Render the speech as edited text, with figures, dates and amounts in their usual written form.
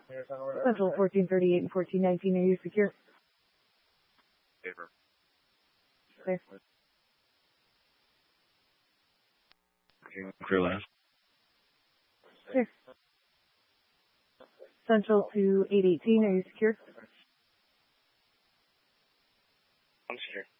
Central 1438 and 1419, are you secure? Paper. Clear. Clear last. Clear. Central to 818, are you secure? I'm secure.